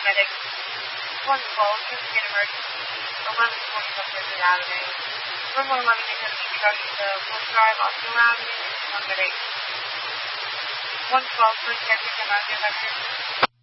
paramedics. 112, Kingsgate Emergency, 1140 Visit Avenue. Room 11 unit construction to West Drive, Osceola Avenue, 1 minute. 112, please check your message.